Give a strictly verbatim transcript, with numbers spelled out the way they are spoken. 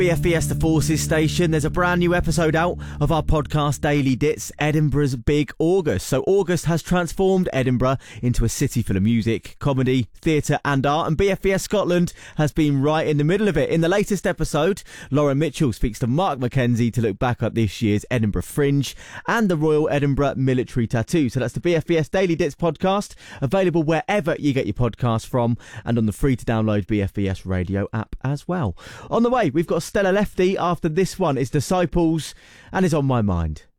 B F B S The Forces Station. There's a brand new episode out of our podcast Daily Dits, Edinburgh's Big August. So August has transformed Edinburgh into a city full of music, comedy, theatre and art, and B F B S Scotland has been right in the middle of it. In the latest episode, Lauren Mitchell speaks to Mark McKenzie to look back at this year's Edinburgh Fringe and the Royal Edinburgh Military Tattoo. So that's the B F B S Daily Dits podcast, available wherever you get your podcasts from and on the free to download B F B S radio app as well. On the way, we've got Stella Lefty. After this one is Disciples and is On My Mind.